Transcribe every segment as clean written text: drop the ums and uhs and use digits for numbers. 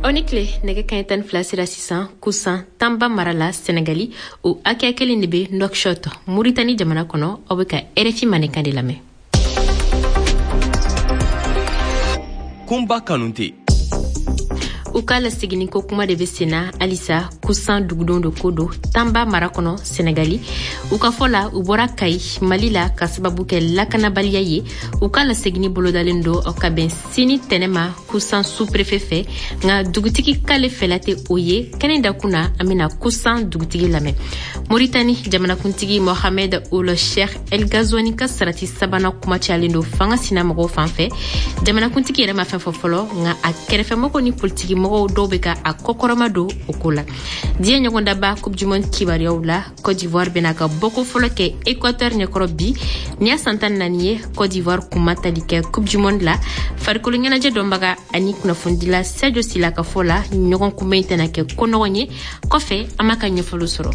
Onikle nege kanyetan flasira sisan kusan tamba marala Senegali ou akakele nebe Nouakchott Mauritanie jamana kono obeka RFI manekandi lame. Kumba Kanunte Ukala sigini ko kuma de besena alisa kusan dugudon do kodo tamba marakono Senegali ukafola ubora kai malila kasababu ke lakana baliyaye ukala sigini bolodalendo okaben sini tenema kusan sous-préfet nga dugutiki kale felate oye kanenda kuna amina kusan dugutiki lame. Mauritanie jamana kuntigi Mohamed Ould Cheikh El Ghazouani ka sarati sabana kuma chalindo fanga sinamago fanfe jamana kuntigi rema fafofolo nga akerefe moko ni politiki mogo dobeka a kokoromado okola die nyogonda ba coupe du monde kibariawla Côte d'Ivoire benaka boko foloke Équateur nyakorobi nia santan nanie Côte d'Ivoire kumatalike coupe du monde la farikolo ngana je dombaga ani kuna fundila Sadio Sila ka fola nyogon kumentena ke kononye kofe amaka nyefolo soro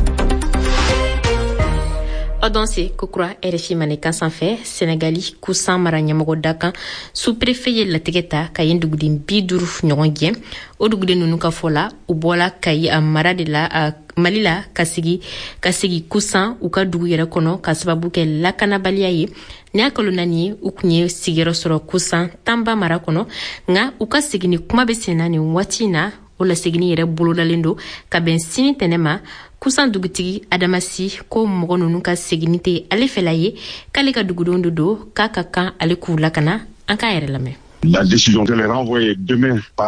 Odanse kokura RFI maneka sanfé Sénégali kusan maranyamogo dakan sous-préfet la tegeta kayen dugudin biduru nyongie oduguden nuka fola ubola kayi amara de la malila kasigi kusan uka dugu yere kono kasababu ke lakana baliyaye ne akolonani ukunye sigero soro kusan tamba marakono nga uka sigini kuma besenani watina ola sigini yere bolodalendo kaben sini tenema kusan dugutigi adamasi ko mogo nunu ka seginite ale felaye kale ka dugudondo do kaka ale kula kana anka yere lame. La décision de les renvoyer demain par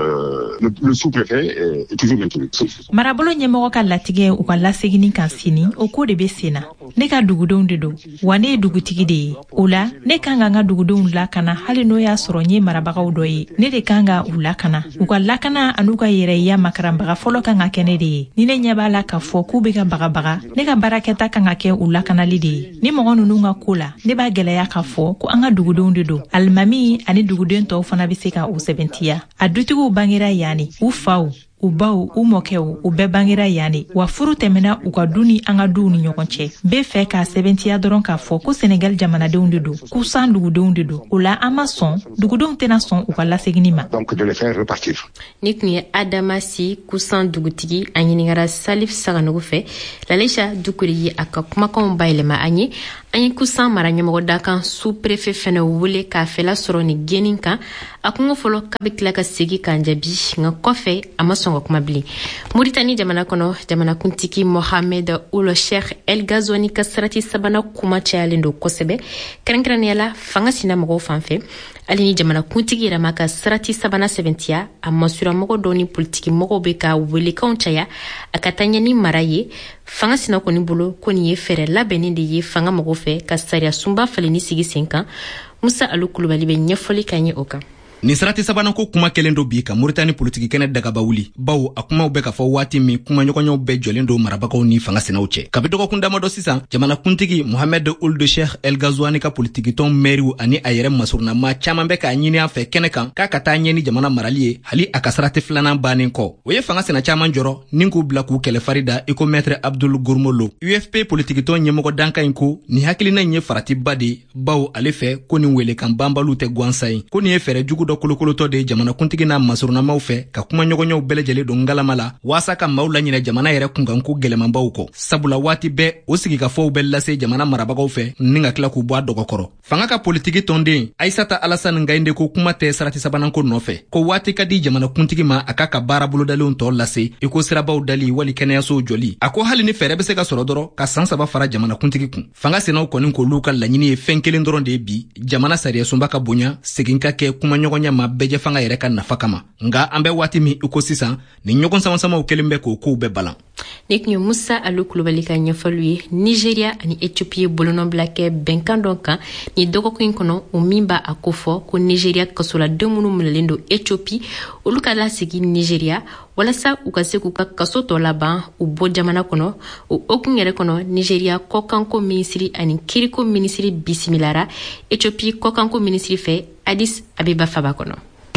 le sous-préfet est toujours maintenue. Marabolo nyemoko ka latige u ka lasegini kan sini o ko de be sena ne ka dugudon de do wane dugutigi de ola ne kanga nga dugudon la kana hali no ya soro nye marabagaw do ye ne de kanga u la kana u ka lakana anuka yere ya makarambaga folo kanga kene de ni ne nyaba la ka fo ku be ka baga ne ka baraketa kanga ke u la kana li de ni mogo nunu nga kula ne ba gelaya ka fo ko anga dugudon de do almami ani duguden to fana biseka u sebentiya adutigu bangira yani u faw u baw u mokɛw u bɛɛ bangira yani wa furu tɛmɛna u ka duni an ka duw ni ɲɔgɔn cɛ bɛɛ fɛ ka sɛbɛntiya dɔrɔn k'a fɔ ko Senegal jamanadenw de don kusan dugudenw de don o la an ma sɔn dugudenw tɛna sɔn u ka lasegini ma. Donc de les faire repartir. Ni kun ye Adamasi kusan dugutigi a ɲiningara Salif Saganogo fɛ Lalecha Dukuri ye a ka kumakanw bayɛlɛma an ye kusan mara ɲɛmɔgɔ dakan sous-préfet fɛnɛ wele k'a fɛla sɔrɔ ni geni kan a kungo fɔlɔ k'a bɛ tila ka segi k'an jaabi nka kɔfɛ a ma sɔn ka kuma bilen. Mauritanie jamana kɔnɔ jamanakuntigi Mohamed Ould Cheikh El Ghazouani ka sarati sabana kuma cayalen don kosɛbɛ kɛrɛnkɛrɛnnenya la fanga sina mɔgɔw fanfɛ hali ni jamanakuntigi yɛrɛ ma ka sarati sabana sɛbɛntiya a masura mɔgɔ dɔw ni politiki mɔgɔw bɛ ka welekanw caya a ka taa ɲɛ ni mara ye fanga sina kɔni bolo ko nin ye fɛɛrɛ labɛnnen de ye fanga mɔgɔw fɛ ka sariya sunba faleni sigi sen kan Musa Alu Kulubali bɛ ɲɛfɔli k'an ye o kan. Ni sarati sabanan ko kuma kelen do bi ka Mauritanie politiki kɛnɛ dagaba wuli bawo a kumaw bɛ ka fɔ waati min kuma ɲɔgɔnɲɔw bɛ jɔlen do marabagaw ni fanga senaw cɛ kabi dɔgɔkun damadɔ sisan jamanakuntigi Mohamed Ould Cheikh El Ghazouani ka politiki tɔn mɛriw ani a yɛrɛ masurunama caman bɛ k'a ɲini a fɛ kɛnɛ kan k'a ka taa ɲɛ ni jamana marali ye hali a ka sarati filanan bannen kɔ o ye fanga sena caman jɔrɔ nin k'u bila k'u kɛlɛfari da iko maître Abdoul Gourmolo UFP politiki tɔn ɲɛmɔgɔ danka in ko ni hakilina in ye faratiba de bawo ale fɛ ko nin welekan banbaliw tɛ gansan ye ko nin ye fɛɛrɛ jugu dɔ kolokolotɔ de jamanakuntigi n'a masurunamaw fɛ ka kuma ɲɔgɔnɲɔw bɛɛ lajɛlen don ngalama la waasa ka maaw laɲinɛ jamana yɛrɛ kunkanko gɛlɛmanbaw kɔ sabula waati bɛɛ o sigikafɔw bɛ lase jamana marabagaw fɛ ni ka tila k'u bɔ a dɔgɔkɔrɔ fanga ka politiki tɔnden Aissata Alassane Gaïndé ko kuma tɛ sarati sabananko nɔfɛ ko waati ka di jamanakuntigi ma a ka baara bolodalenw tɔ lase iko sirabaw dali wali kɛnɛyasow jɔli a ko hali ni fɛɛrɛ bɛ se ka sɔrɔ dɔrɔn ka san 3 fara jamanakuntigi kun fanga senaw kɔni k'olu ka laɲini ye fɛn kelen dɔrɔn de ye bi jamana sariya sunba ka bonya segin ka kɛ kuma ɲɔgɔnya ma bɛɛ fanga yɛrɛ ka nafa kama nga an bɛ waati min iko sisan ni ɲɔgɔn samasamaw kelen bɛ k'o kow bɛ balan. Ne kun ye Musa Alu Kulubali ka ɲɛfɔli ye Nigeria ani Ethiopie ye bolonɔ bila kɛ bɛnkan dɔ kan ni dɔgɔkun in kɔnɔ o min b'a a ko fɔ ko Nigeria kasoladen minnu minɛlen don Ethiopie olu ka lasegi Nigeria walasa u ka se k'u ka kaso tɔ laban u bɔ jamana kɔnɔ o okun yɛrɛ kɔnɔ Nigeria kɔkanko minisiri ani kiriko minisiri bisimilara Ethiopie kɔkanko minisiri fɛ Addis Abeba faba kɔnɔ.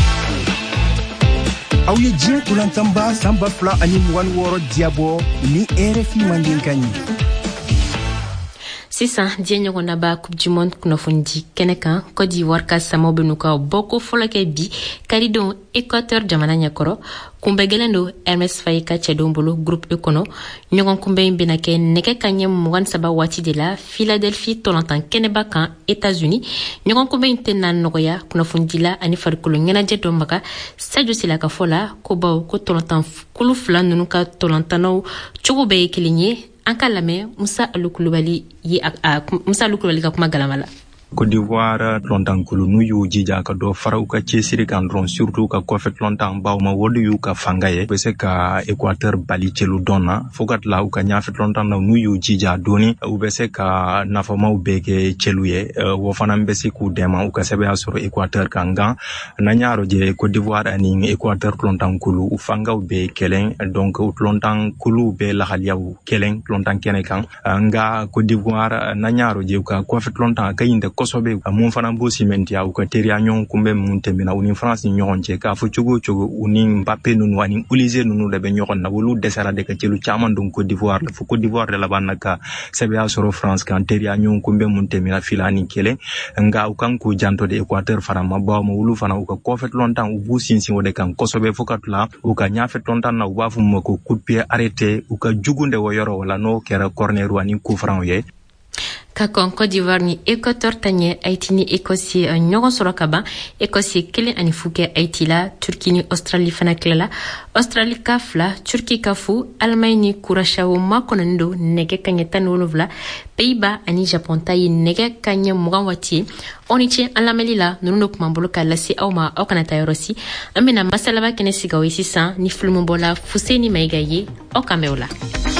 aw ye diɲɛ kulantanba san 2026 diabɔ ni RFI Mandinka ye. sisan diɲɛ ɲɔgɔn naba coupe du monde kunnafoni kɛnɛ kan Côte d'Ivoire ka samaw bɛ n'u ka bɔko fɔlɔ kɛ bi karidenw Équateur jamana ɲɛkɔrɔ kunbɛ gɛlɛn don Hermes Faye ka cɛdenw bolo groupe E kɔnɔ ɲɔgɔn kunbɛ in bɛna kɛ nɛgɛ kanɲɛ 23 waati de la Philadelphie tɔlɔntan kɛnɛba kan États-Unis ɲɔgɔn kunbɛ in tɛna nɔgɔya kunnafonidila ani farikolo ɲɛnajɛ dɔ maga Sadio Sila ka fɔ la ko bawo ko tɔlɔntan kulu fila ninnu ka tɔlɔntanaw cogo bɛɛ ye kelen ye an ka lamɛn Musa Alukulubali ka kuma galama la. Côte d'Ivoire tɔlɔntankulu n'u y'u jija ka dɔ fara u ka cɛsiri kan dɔrɔn surtout ka kɔfɛ tɔlɔntan baw ma wolu y'u ka fanga ye bɛ se ka Équateur bali cɛlu dɔn na fo ka tila u ka ɲafɛ tɔlɔntan na n'u y'u jija doni u bɛ se ka nafamaw bɛɛ kɛ cɛlu ye wo fana bɛ se k'u dɛma u ka sɛbɛya sɔrɔ Équateur kan nka n'an y'a lajɛ Côte d'Ivoire ani Équateur tɔlɔntankulu u fangaw bɛ kɛlɛ donc u tɔlɔntankulu bɛ lahaliyaw kɛlɛ tɔlɔntan kɛnɛ kan nka Côte d'Ivoire n'an y'a lajɛ u ka kɔfɛ tɔlɔntan ka ɲi dɛ kosɔbɛ mun fana b'o simentiya u ka teriya ɲɔgɔn kunbɛ mun tɛmɛna u ni France ni ɲɔgɔn cɛ k'a fɔ cogo o cogo u ni Mbappé ninnu ani Olise ninnu de bɛ ɲɔgɔn na olu dɛsɛra de ka cɛlu caman don Côte d'Ivoire la fo Côte d'Ivoire de laban na ka sɛbɛya sɔrɔ France kan teriya ɲɔgɔn kunbɛ mun tɛmɛna fila ni kelen nka u kan k'u janto de Équateur fara ma baw ma olu fana u ka kɔfɛ tɔlɔntan u b'u sinsin o de kan kosɔbɛ fo ka tila u ka ɲafɛ tɔlɔntan na u b'a fɔ ma ko coup de pied arrêté u ka jugu de o yɔrɔ wala n'o kɛra corner ani coup franc ye ka kɔn Côte d'Ivoire ni Équateur ta ɲɛ Haïti ni Écosse ɲɔgɔn sɔrɔ ka ban Écosse 1 fu kɛ Haïti la Turki ni Australie fana tilala Australie ka 2 Turki ka fu Allemagne ni Curaçao ma kɔnɔni don nɛgɛ kanɲɛ 17 Pays-Bas ani Japon ta ye nɛgɛ kanɲɛ 20 waati ye aw ni ce an lamɛnli la ninnu de tun bolo k'a lase aw ma aw kana taa yɔrɔ si an bɛna masalaba kɛnɛ sigi aw ye sisan ni filimu bɔla Fuseni Mayiga ye aw kan mɛn o la